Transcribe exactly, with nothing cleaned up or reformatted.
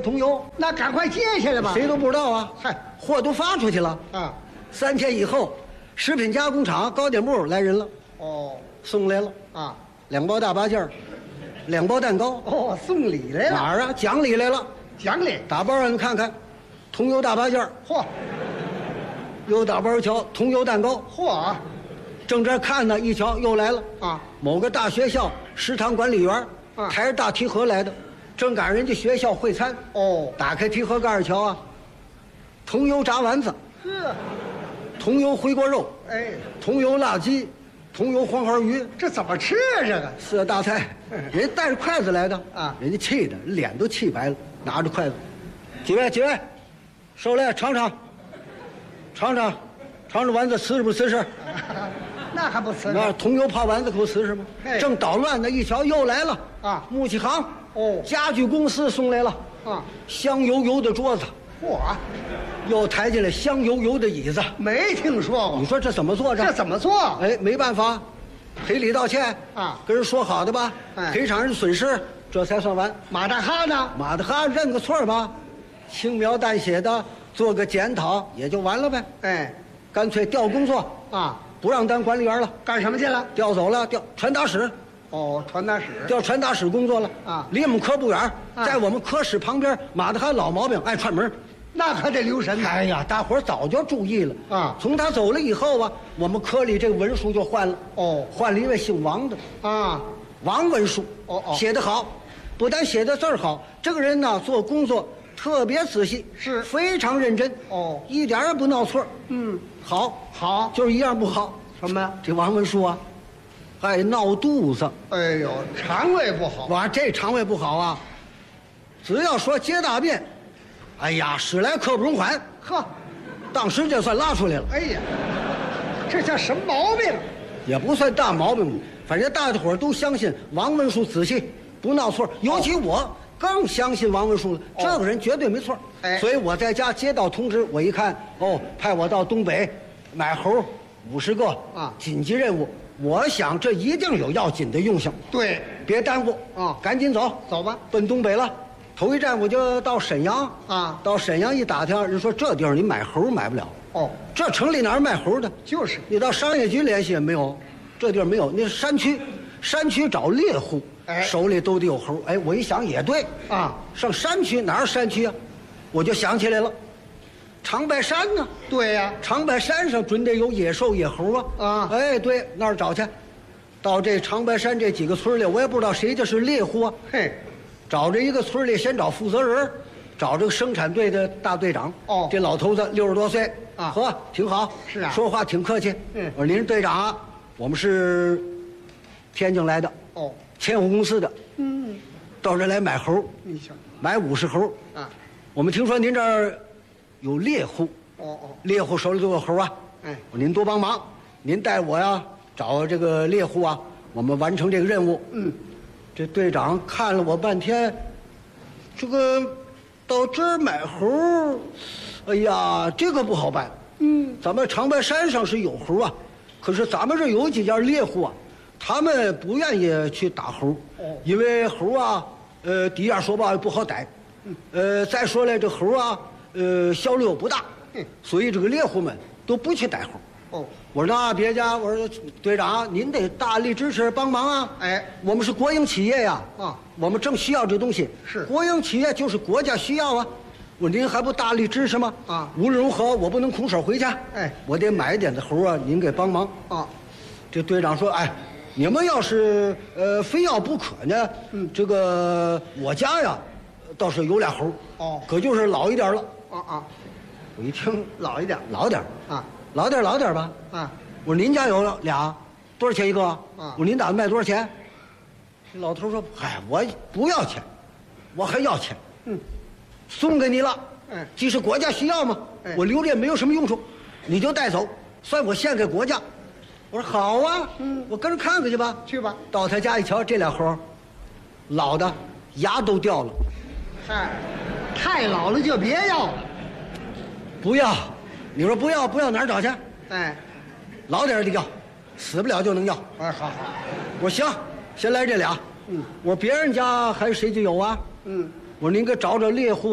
桐油， 那赶快接下来吧。 谁都不知道啊。 嗨， 货都发出去了啊。 三天以后，食品加工厂糕点部来人了， 哦， 送来了啊， 两包大八件儿，两包蛋糕。 哦，送礼来了。 哪儿啊？奖励来了。 奖励。 打包让你看看，桐油大八件儿。 嚯， 又打包一瞧，桐油蛋糕。 嚯， 正这看呢，一瞧又来了啊， 某个大学校食堂管理员啊抬着大提盒来的，正赶上人家学校会餐。 哦， 打开提盒盖儿瞧啊，桐油炸丸子， 呵， 桐油回锅肉， 哎， 桐油辣鸡，桐油黄花鱼， 这怎么吃啊？这个四大菜，人家带着筷子来的啊， 人家气的脸都气白了，拿着筷子，几位几位，收来尝尝，尝尝，尝尝丸子瓷实不瓷实？ 那还不吃？ 那桐油泡丸子可瓷实吗？正捣乱呢，一瞧又来了啊， 木器行哦， 家具公司送来了啊， 香油油的桌子， 嚯， 又抬进来香油油的椅子， 没听说过。 你说这怎么做着？ 这怎么做？ 哎，没办法，赔礼道歉啊， 跟人说好的吧， 哎赔偿人损失，这才算完。 马大哈呢？ 马大哈认个错儿吧，轻描淡写的做个检讨也就完了呗。 哎， 干脆调工作， 啊， 不让当管理员了， 干什么去了？ 调走了，调传达室， 哦，传达室。 调传达室工作了啊离我们科不远， 啊在我们科室旁边。马大哈老毛病爱串门， 那可得留神呐。 哎呀，大伙儿早就注意了啊从他走了以后啊，我们科里这个文书就换了， 哦换了一位姓王的。 啊， 王文书， 哦哦写得好，不但写的字儿好，这个人呢做工作特别仔细， 是非常认真， 哦一点儿也不闹错儿。 嗯， 好， 好。 就是一样不好， 什么呀？ 这王文书啊，爱闹肚子。 哎呦，肠胃不好。 哇，这肠胃不好啊，只要说接大便，哎呀，史来刻不容缓， 呵， 当时就算拉出来了， 哎呀，这叫什么毛病？ 也不算大毛病，反正大家伙儿都相信王文书仔细，不闹错，尤其我更相信王文书了， 哦这个人绝对没错。 哎所以我在家接到通知，我一看，哦，派我到东北买猴五十个啊紧急任务，我想这一定有要紧的用项， 对， 别耽误啊赶紧走， 走吧。 奔东北了。头一站我就到沈阳啊到沈阳一打听，人说这地方你买猴买不了， 哦， 这城里哪儿卖猴的？ 就是你到商业局联系也没有，这地儿没有。那是山区，山区找猎户， 哎手里都得有猴。哎，我一想也对啊， 上山区哪儿山区啊？我就想起来了，长白山呢？ 对呀、 长白山上准得有野兽野猴啊！ 啊哎，对，那儿找去。到这长白山这几个村里，我也不知道谁家是猎户啊。 嘿， 找着一个村里，先找负责人，找这个生产队的大队长。 哦这老头子六十多岁啊呵，挺好。 是啊说话挺客气。 嗯我说您是队长啊，我们是天津来的， 哦， 千户公司的， 嗯， 到这儿来买猴， 你瞧， 买五十猴。 啊， 我们听说您这儿有猎户， 哦哦， 猎户手里都有猴啊。 哎， 我说您多帮忙，您带我呀找这个猎户啊，我们完成这个任务。 嗯， 这队长看了我半天，这个到这儿买猴，哎呀，这个不好办。 嗯， 咱们长白山上是有猴啊，可是咱们这儿有几家猎户啊，他们不愿意去打猴， 哦因为猴啊，呃，第一样说吧不好逮，呃，再说来这猴啊，呃，销量不大， 嗯所以这个猎户们都不去逮猴。 哦， 我说那别家，我说队长，您得大力支持帮忙啊！ 哎， 我们是国营企业呀， 啊， 我们正需要这东西。 是国营企业就是国家需要啊。我说您还不大力支持吗？ 啊无论如何我不能空手回家， 哎我得买点子猴啊，您给帮忙。 啊， 这队长说，哎，你们要是呃非要不可呢， 嗯这个我家呀倒是有俩猴， 哦可就是老一点了。 啊啊， 我一听老一点老点儿啊老点儿老点儿吧。 啊， 我说您家有俩，多少钱一个？ 啊我说您打算卖多少钱？这老头说：“嗨，我不要钱，我还要钱， 嗯， 送给你了。 嗯既是国家需要嘛， 哎我留着也没有什么用处，你就带走，算我献给国家。”我说好啊， 嗯我跟着看看去吧。 去吧。 到他家一瞧，这俩猴，老的牙都掉了， 嗨，太老了就别要了。 不要。你说不要不要哪儿找去？ 哎， 老点儿的要，死不了就能要。 哎，好好， 我说行，先来这俩。 嗯， 我说别人家还谁就有啊？ 嗯。 我说您给找找猎户。